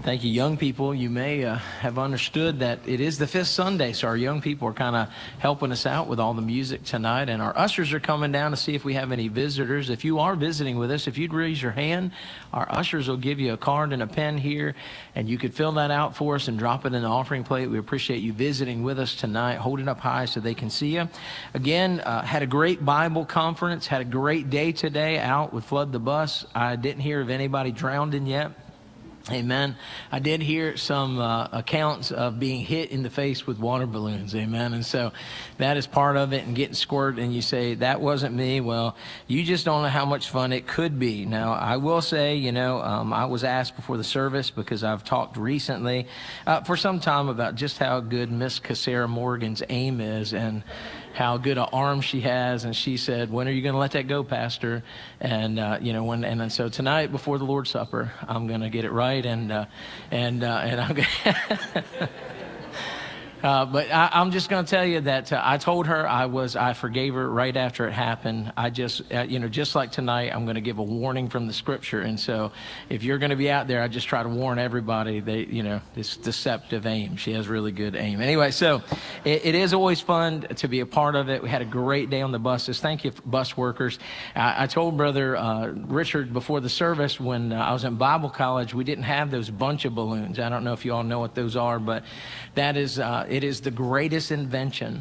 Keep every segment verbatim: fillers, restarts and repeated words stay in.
Thank you, young people. You may uh, have understood that it is the fifth Sunday, so our young people are kind of helping us out with all the music tonight, and our ushers are coming down to see if we have any visitors. If you are visiting with us, if you'd raise your hand, our ushers will give you a card and a pen here, and you could fill that out for us and drop it in the offering plate. We appreciate you visiting with us tonight. Hold it up high so they can see you. Again, uh, had a great Bible conference, had a great day today out with Flood the Bus. I didn't hear of anybody drowning yet. Amen. I did hear some uh, accounts of being hit in the face with water balloons. Amen. And so that is part of it, and getting squirted, and you say, that wasn't me. Well, you just don't know how much fun it could be. Now, I will say, you know, um, I was asked before the service, because I've talked recently uh, for some time about just how good Miss Cassara Morgan's aim is, and how good an arm she has. And she said, when are you going to let that go, Pastor? And, uh, you know, when, and, and so tonight before the Lord's Supper, I'm going to get it right. And, uh, and, uh, and I'm going to, Uh, but I, I'm just going to tell you that uh, I told her I was, I forgave her right after it happened. I just, uh, you know, just like tonight, I'm going to give a warning from the scripture. And so if you're going to be out there, I just try to warn everybody, they, you know, this deceptive aim. She has really good aim. Anyway, so it, it is always fun to be a part of it. We had a great day on the buses. Thank you, bus workers. I, I told Brother uh, Richard before the service, when uh, I was in Bible college, we didn't have those bunch of balloons. I don't know if you all know what those are, but that is, uh, it is the greatest invention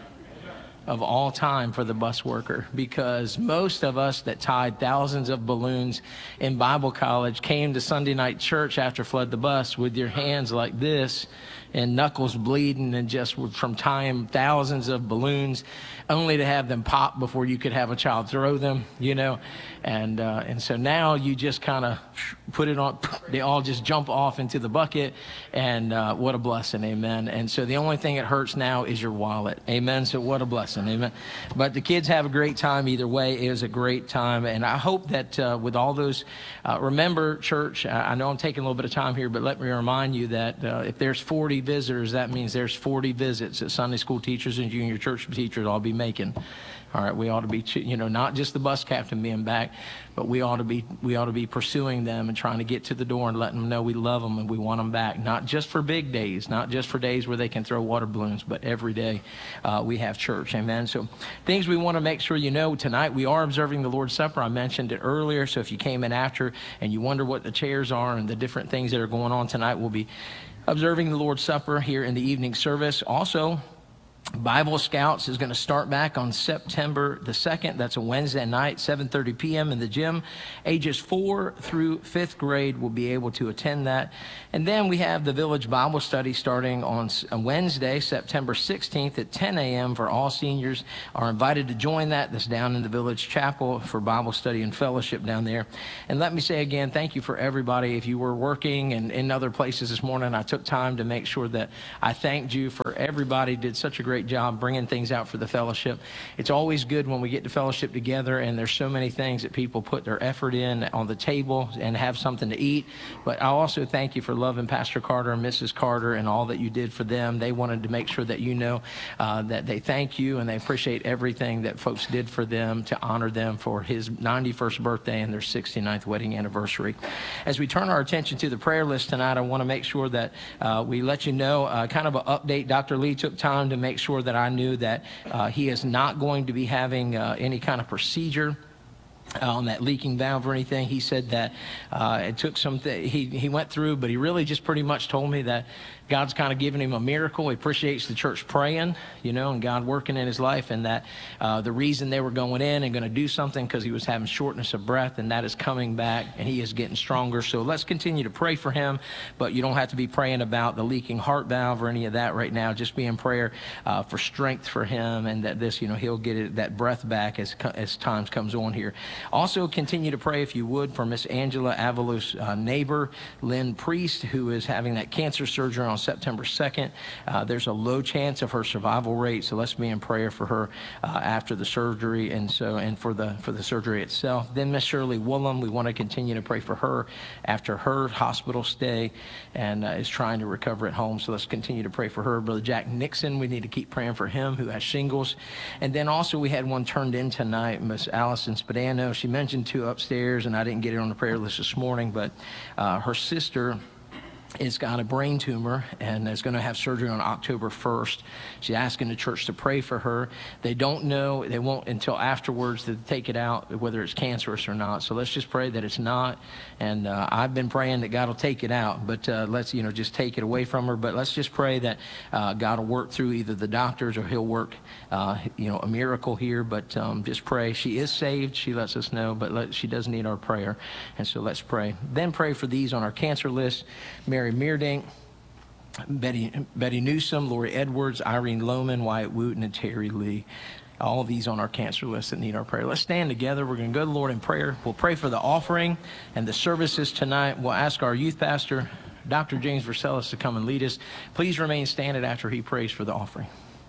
of all time for the bus worker, because most of us that tied thousands of balloons in Bible college came to Sunday night church after Flood the Bus with your hands like this and knuckles bleeding, and just from tying thousands of balloons, only to have them pop before you could have a child throw them, you know. And uh, and so now you just kind of put it on, they all just jump off into the bucket, and uh, what a blessing, amen. And so the only thing that hurts now is your wallet, amen. So what a blessing, amen. But the kids have a great time either way. It was a great time, and I hope that uh, with all those, uh, remember, church, I, I know I'm taking a little bit of time here, but let me remind you that uh, if there's forty visitors, that means there's forty visits that Sunday school teachers and junior church teachers all be making. All right, we ought to be, you know, not just the bus captain being back, but we ought to be, we ought to be pursuing them and trying to get to the door and letting them know we love them and we want them back. Not just for big days, not just for days where they can throw water balloons, but every day uh, we have church. Amen. So things we want to make sure you know tonight, we are observing the Lord's Supper. I mentioned it earlier. So if you came in after and you wonder what the chairs are and the different things that are going on tonight, we'll be observing the Lord's Supper here in the evening service. Also, Bible Scouts is going to start back on September the second. That's a Wednesday night, seven thirty p.m. in the gym. Ages four through fifth grade will be able to attend that. And then we have the Village Bible Study starting on Wednesday, September sixteenth at ten a.m. for all seniors are invited to join that. That's down in the Village Chapel for Bible study and fellowship down there. And let me say again, thank you for everybody. If you were working and in other places this morning, I took time to make sure that I thanked you for everybody. Did such a great job bringing things out for the fellowship. It's always good when we get to fellowship together, and there's so many things that people put their effort in on the table and have something to eat. But I also thank you for loving Pastor Carter and Missus Carter and all that you did for them. They wanted to make sure that you know uh, that they thank you and they appreciate everything that folks did for them to honor them for his ninety-first birthday and their sixty-ninth wedding anniversary. As we turn our attention to the prayer list tonight, I want to make sure that uh, we let you know uh, kind of an update. Doctor Lee took time to make sure that I knew that uh, he is not going to be having uh, any kind of procedure Uh, on that leaking valve or anything. He said that uh, it took some, th- he, he went through, but he really just pretty much told me that God's kind of given him a miracle. He appreciates the church praying, you know, and God working in his life, and that uh, the reason they were going in and going to do something because he was having shortness of breath, and that is coming back, and he is getting stronger. So let's continue to pray for him, but you don't have to be praying about the leaking heart valve or any of that right now. Just be in prayer uh, for strength for him, and that this, you know, he'll get it, that breath back as as times comes on here. Also, continue to pray, if you would, for Miss Angela Avalos' uh, neighbor, Lynn Priest, who is having that cancer surgery on September second. Uh, there's a low chance of her survival rate, so let's be in prayer for her uh, after the surgery, and so and for the for the surgery itself. Then Miss Shirley Woolham, we want to continue to pray for her after her hospital stay, and uh, is trying to recover at home. So let's continue to pray for her. Brother Jack Nixon, we need to keep praying for him, who has shingles. And then also we had one turned in tonight, Miss Allison Spadano. She mentioned two upstairs, and I didn't get it on the prayer list this morning, but uh, her sister is got a brain tumor and is going to have surgery on October first. She's asking the church to pray for her. They don't know, they won't until afterwards to take it out, whether it's cancerous or not. So let's just pray that it's not. And uh, I've been praying that God will take it out, but uh, let's, you know, just take it away from her. But let's just pray that uh, God will work through either the doctors or he'll work, uh, you know, a miracle here. But um, just pray. She is saved. She lets us know, but let, she does need our prayer. And so let's pray. Then pray for these on our cancer list. Mary Meerdink, Betty, Betty Newsom, Lori Edwards, Irene Lohman, Wyatt Wooten, and Terry Lee. All of these on our cancer list that need our prayer. Let's stand together. We're going to go to the Lord in prayer. We'll pray for the offering and the services tonight. We'll ask our youth pastor, Doctor James Verselis, to come and lead us. Please remain standing after he prays for the offering.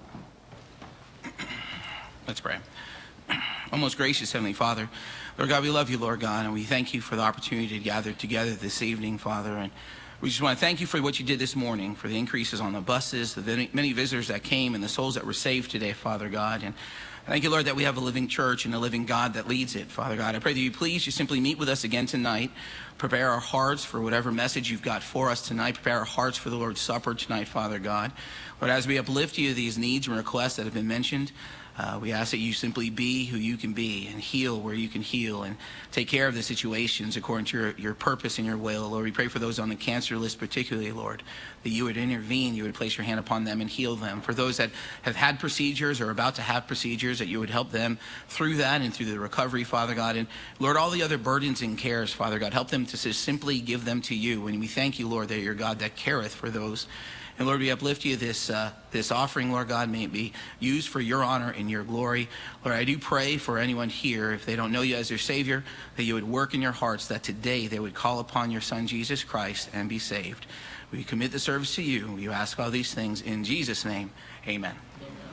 Let's pray. Our most gracious Heavenly Father, Lord God, we love you, Lord God, and we thank you for the opportunity to gather together this evening, Father. And we just want to thank you for what you did this morning, for the increases on the buses, the many visitors that came, and the souls that were saved today, Father God. And thank you, Lord, that we have a living church and a living God that leads it, Father God. I pray that you please just simply meet with us again tonight. Prepare our hearts for whatever message you've got for us tonight. Prepare our hearts for the Lord's Supper tonight, Father God. Lord, as we uplift you these needs and requests that have been mentioned, Uh, we ask that you simply be who you can be and heal where you can heal and take care of the situations according to your, your purpose and your will. Lord, we pray for those on the cancer list particularly, Lord, that you would intervene, you would place your hand upon them and heal them. For those that have had procedures or about to have procedures, that you would help them through that and through the recovery, Father God. And Lord, all the other burdens and cares, Father God, help them to just simply give them to you. And we thank you, Lord, that you're God that careth for those. And Lord, we uplift you this uh, this offering, Lord God, may it be used for your honor and your glory. Lord, I do pray for anyone here, if they don't know you as their Savior, that you would work in their hearts, that today they would call upon your Son, Jesus Christ, and be saved. We commit the service to you. We ask all these things in Jesus' name. Amen.